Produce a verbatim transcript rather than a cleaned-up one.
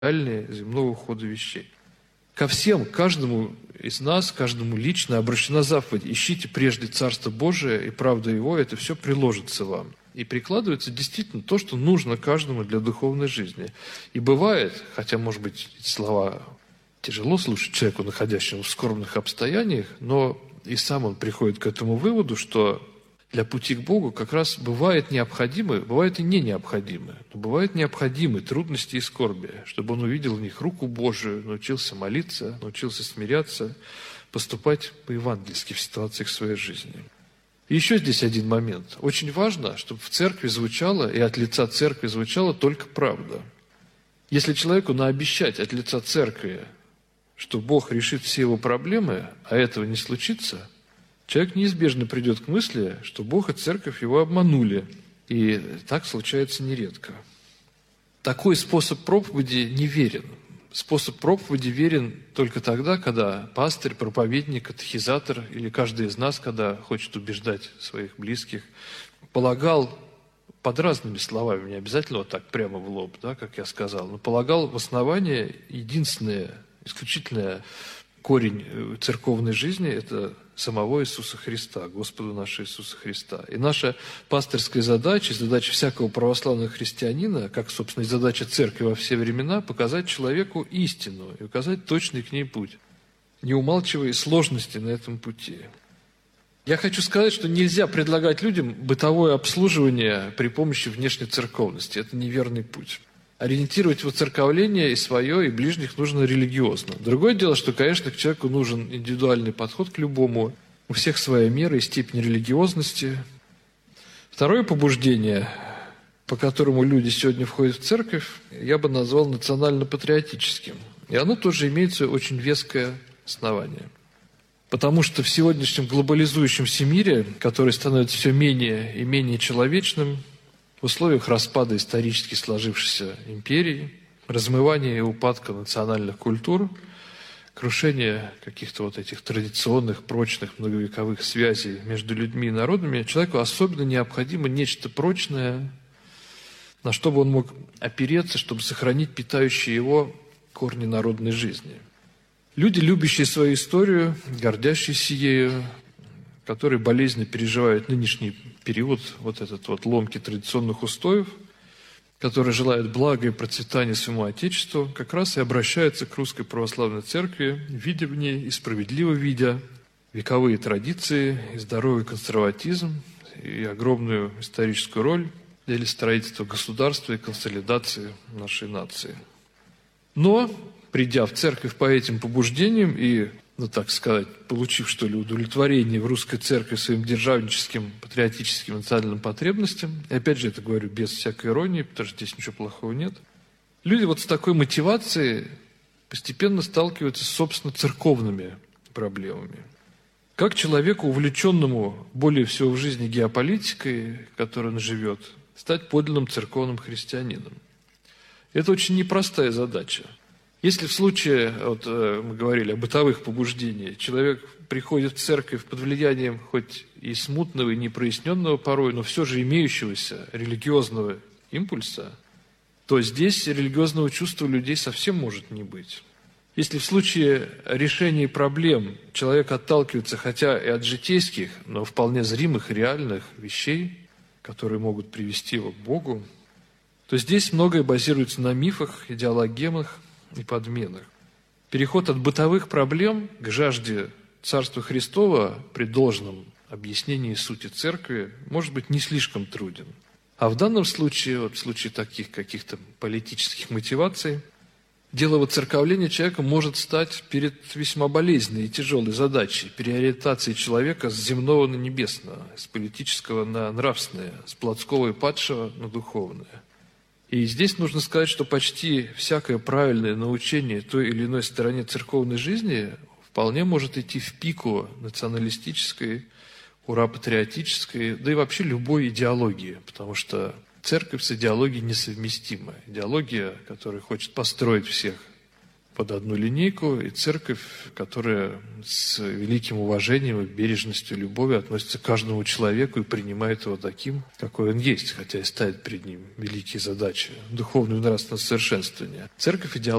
реальные земного хода вещей. Ко всем, каждому из нас, каждому лично обращена заповедь: ищите прежде Царство Божие и правду Его, это все приложится вам. И прикладывается действительно то, что нужно каждому для духовной жизни. И бывает, хотя, может быть, эти слова тяжело слушать человеку, находящему в скорбных обстояниях, но и сам он приходит к этому выводу, что для пути к Богу как раз бывает необходимы, бывают и не необходимы, но бывают необходимы трудности и скорби, чтобы он увидел в них руку Божию, научился молиться, научился смиряться, поступать по-евангельски в ситуациях своей жизни. И еще здесь один момент. Очень важно, чтобы в церкви звучало, и от лица церкви звучала только правда. Если человеку наобещать от лица церкви, что Бог решит все его проблемы, а этого не случится, человек неизбежно придет к мысли, что Бог и церковь его обманули. И так случается нередко. Такой способ проповеди неверен. Способ проповеди верен только тогда, когда пастырь, проповедник, катехизатор или каждый из нас, когда хочет убеждать своих близких, полагал под разными словами, не обязательно вот так прямо в лоб, да, как я сказал, но полагал в основании единственное, исключительное корень церковной жизни – это самого Иисуса Христа, Господа нашего Иисуса Христа. И наша пастырская задача, задача всякого православного христианина, как, собственно, и задача церкви во все времена, показать человеку истину и указать точный к ней путь, не умалчивая сложности на этом пути. Я хочу сказать, что нельзя предлагать людям бытовое обслуживание при помощи внешней церковности. Это неверный путь. Ориентировать воцерковление и свое, и ближних нужно религиозно. Другое дело, что, конечно, к человеку нужен индивидуальный подход к любому. У всех своя мера и степень религиозности. Второе побуждение, по которому люди сегодня входят в церковь, я бы назвал национально-патриотическим. И оно тоже имеет свое очень веское основание. Потому что в сегодняшнем глобализующемся мире, который становится все менее и менее человечным, в условиях распада исторически сложившейся империи, размывания и упадка национальных культур, крушения каких-то вот этих традиционных, прочных, многовековых связей между людьми и народами, человеку особенно необходимо нечто прочное, на что бы он мог опереться, чтобы сохранить питающие его корни народной жизни. Люди, любящие свою историю, гордящиеся ею, которые болезненно переживают нынешний период, вот этот вот ломки традиционных устоев, которые желают блага и процветания своему Отечеству, как раз и обращаются к Русской Православной Церкви, видя в ней и справедливо видя вековые традиции, и здоровый консерватизм, и огромную историческую роль для строительства государства и консолидации нашей нации. Но, придя в церковь по этим побуждениям и, ну так сказать, получив, что ли, удовлетворение в русской церкви своим державническим, патриотическим, национальным потребностям, и опять же это говорю без всякой иронии, потому что здесь ничего плохого нет, люди вот с такой мотивацией постепенно сталкиваются с, собственно, церковными проблемами. Как человеку, увлеченному более всего в жизни геополитикой, которой он живет, стать подлинным церковным христианином? Это очень непростая задача. Если в случае, вот мы говорили о бытовых побуждениях, человек приходит в церковь под влиянием хоть и смутного, и непроясненного порой, но все же имеющегося религиозного импульса, то здесь религиозного чувства у людей совсем может не быть. Если в случае решения проблем человек отталкивается хотя и от житейских, но вполне зримых и реальных вещей, которые могут привести его к Богу, то здесь многое базируется на мифах, идеологемах и подменах. Переход от бытовых проблем к жажде Царства Христова при должном объяснении сути церкви может быть не слишком труден. А в данном случае, вот в случае таких каких-то политических мотиваций, дело воцерковления человека может стать перед весьма болезненной и тяжелой задачей переориентации человека с земного на небесное, с политического на нравственное, с плотского и падшего на духовное. И здесь нужно сказать, что почти всякое правильное научение той или иной стороне церковной жизни вполне может идти в пику националистической, ура-патриотической, да и вообще любой идеологии, потому что церковь с идеологией несовместима. Идеология, которая хочет построить всех в под одну линейку, и церковь, которая с великим уважением и бережностью, любовью относится к каждому человеку и принимает его таким, какой он есть, хотя и ставит перед ним великие задачи духовного и нравственного совершенствования. Церковь идеологически